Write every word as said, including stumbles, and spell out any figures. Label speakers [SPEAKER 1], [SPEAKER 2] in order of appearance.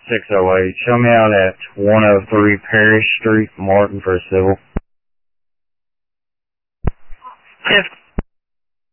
[SPEAKER 1] six oh eight. Show me out at one oh three Parish Street, Martin for a civil.
[SPEAKER 2] Yes.